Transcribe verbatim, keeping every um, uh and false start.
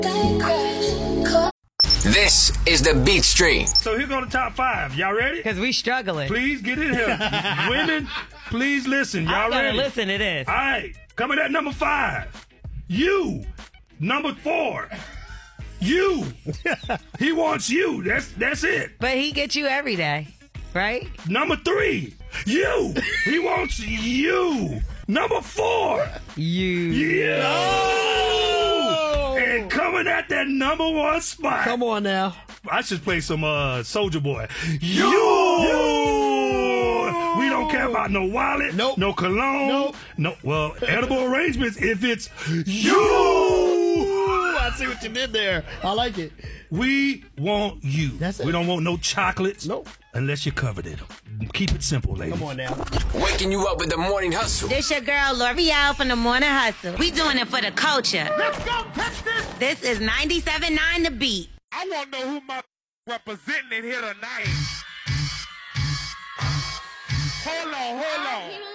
This is the Beat Stream. So here go the top five. Y'all ready? Because we struggling. Please get in here. Women, please listen. Y'all I gotta ready? listen to this. All right. Coming at number five. You. Number four. You. He wants you. That's that's it. But he gets you every day, right? Number three. You. He wants you. Number four. You. You. Oh! And coming at that number one spot. Come on now. I should play some uh, Soldier Boy. You. We don't care about no wallet, Nope. no cologne, Nope. no, well, edible arrangements if it's you. I see what you did there. I like it. We want you. That's it. We don't want no chocolates. Nope. Unless you're covered in them. Keep it simple, ladies. Come on now. Waking you up with the morning hustle. This your girl L'Oreal from the Morning Hustle. We doing it for the culture. Let's go, Texas! This is ninety-seven point nine The Beat. I want to know who my representing here tonight. Hold on, hold on.